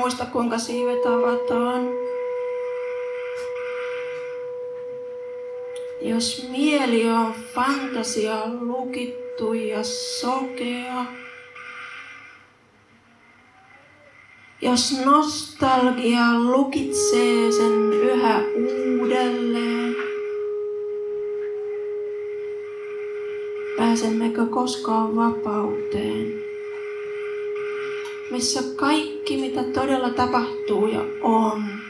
muista kuinka siivet avataan. Jos mieli on fantasia lukittu ja sokea, jos nostalgia lukitsee sen yhä uudelleen, pääsemmekö koskaan vapauteen, missä kaikki mitä todella tapahtuu ja on,